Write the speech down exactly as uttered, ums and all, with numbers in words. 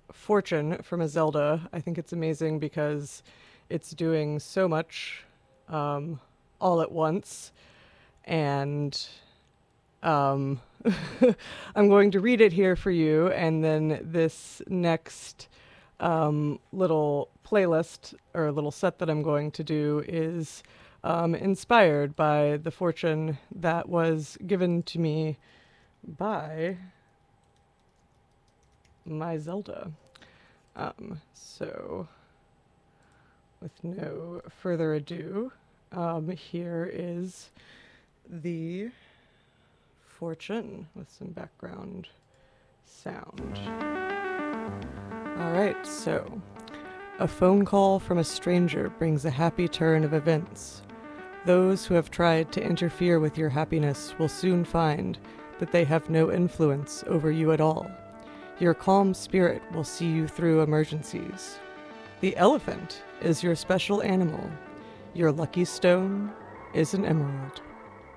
Fortune from a Zelda. I think it's amazing because it's doing so much um, all at once. And um, I'm going to read it here for you. And then this next um, little playlist or little set that I'm going to do is um, inspired by the fortune that was given to me by my Zelda. Um, so, with no further ado, um, here is the fortune with some background sound. All right, so a phone call from a stranger brings a happy turn of events. Those who have tried to interfere with your happiness will soon find that they have no influence over you at all. Your calm spirit will see you through emergencies. The elephant is your special animal. Your lucky stone is an emerald.